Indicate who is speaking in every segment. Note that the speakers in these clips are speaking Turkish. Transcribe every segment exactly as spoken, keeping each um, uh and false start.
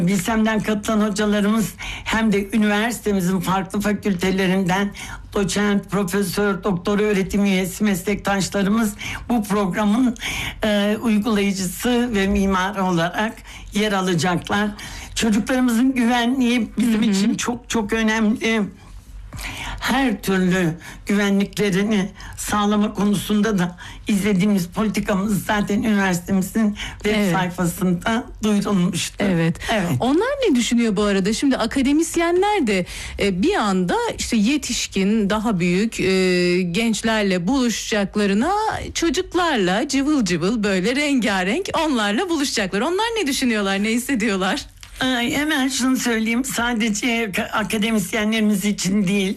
Speaker 1: Bilsem'den katılan hocalarımız hem de üniversitemizin farklı fakültelerinden doçent, profesör, doktor öğretim üyesi meslektaşlarımız bu programın e, uygulayıcısı ve mimarı olarak yer alacaklar. Çocuklarımızın güvenliği bizim hı hı. için çok çok önemli. Her türlü güvenliklerini sağlama konusunda da izlediğimiz politikamız zaten üniversitemizin web evet. sayfasında duyurulmuştu.
Speaker 2: Evet. evet. Onlar ne düşünüyor bu arada? Şimdi akademisyenler de bir anda işte yetişkin, daha büyük gençlerle buluşacaklarına çocuklarla cıvıl cıvıl böyle rengarenk onlarla buluşacaklar. Onlar ne düşünüyorlar, ne hissediyorlar?
Speaker 1: Ay, hemen şunu söyleyeyim, sadece akademisyenlerimiz için değil,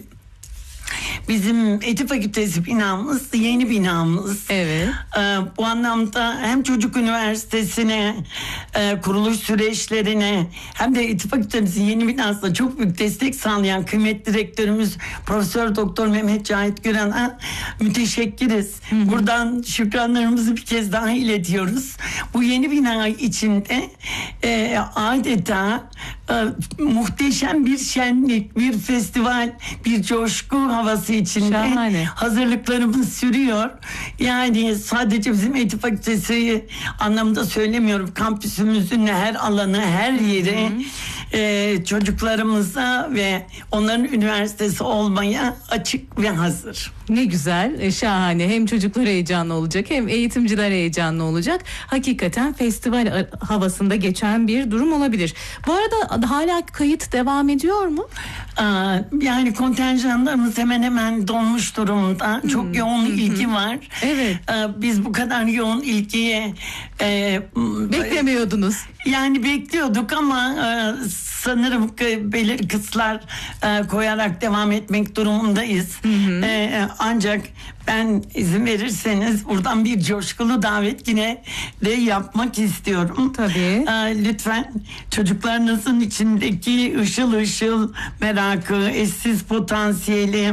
Speaker 1: bizim Eğitim Fakültesi binamız yeni binamız.
Speaker 2: Evet.
Speaker 1: Ee, bu anlamda hem Çocuk Üniversitesi'ne, e, kuruluş süreçlerine hem de Eğitim Fakültemizin yeni binasına çok büyük destek sağlayan kıymetli direktörümüz Profesör Doktor Mehmet Cahit Güran'a müteşekkiriz. Hı hı. Buradan şükranlarımızı bir kez daha iletiyoruz. Bu yeni bina içinde e, adeta e, muhteşem bir şenlik, bir festival, bir coşku havası içinde şahane. Hazırlıklarımız sürüyor. Yani sadece bizim Eğitim Fakültesi anlamında söylemiyorum. Kampüsümüzün her alanı, her yeri e, çocuklarımıza ve onların üniversitesi olmaya açık ve hazır.
Speaker 2: Ne güzel, şahane. Hem çocuklar heyecanlı olacak, hem eğitimciler heyecanlı olacak. Hakikaten festival havasında geçen bir durum olabilir. Bu arada hala kayıt devam ediyor mu?
Speaker 1: Aa, yani kontenjanlarımız hemen hemen donmuş durumda. Hmm. Çok yoğun ilgi var.
Speaker 2: Evet.
Speaker 1: Ee, biz bu kadar yoğun ilgiye e,
Speaker 2: beklemiyordunuz.
Speaker 1: Yani bekliyorduk ama e, sanırım belirli kısıtlar e, koyarak devam etmek durumundayız. Hı hı. E, ancak ben izin verirseniz buradan bir coşkulu davet yine de yapmak istiyorum.
Speaker 2: Tabii.
Speaker 1: E, lütfen çocuklarınızın içindeki ışıl ışıl merakı, eşsiz potansiyeli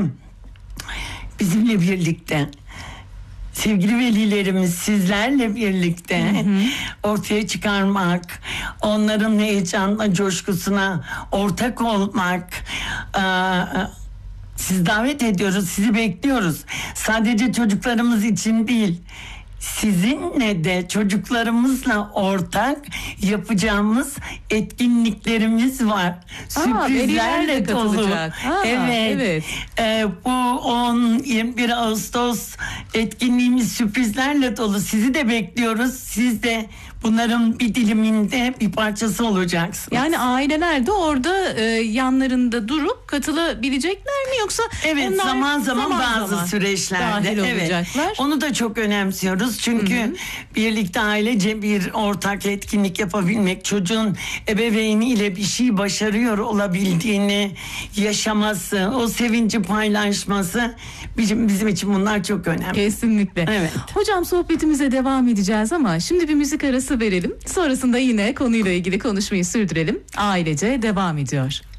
Speaker 1: bizimle birlikte, sevgili velilerimiz sizlerle birlikte hı hı. ortaya çıkarmak, onların heyecanla, coşkusuna ortak olmak. Aa, siz davet ediyoruz, sizi bekliyoruz. Sadece çocuklarımız için değil, sizinle de çocuklarımızla ortak yapacağımız etkinliklerimiz var.
Speaker 2: Aa,
Speaker 1: sürprizlerle dolu.
Speaker 2: Aa,
Speaker 1: evet. evet. Ee, bu on yirmi bir Ağustos etkinliğimiz sürprizlerle dolu. Sizi de bekliyoruz. Siz de bunların bir diliminde bir parçası olacaksınız.
Speaker 2: Yani aileler de orada e, yanlarında durup katılabilecekler mi, yoksa
Speaker 1: evet,
Speaker 2: onlar
Speaker 1: zaman zaman, zaman bazı
Speaker 2: zaman
Speaker 1: süreçlerde
Speaker 2: dahil olacaklar.
Speaker 1: Evet, onu da çok önemsiyoruz. Çünkü hı hı. birlikte ailece bir ortak etkinlik yapabilmek, çocuğun ebeveyniyle bir şey başarıyor olabildiğini yaşaması, o sevinci paylaşması bizim, bizim için bunlar çok önemli.
Speaker 2: Kesinlikle.
Speaker 1: Evet.
Speaker 2: Hocam, sohbetimize devam edeceğiz ama şimdi bir müzik arası verelim. Sonrasında yine konuyla ilgili konuşmayı sürdürelim. Ailece devam ediyor.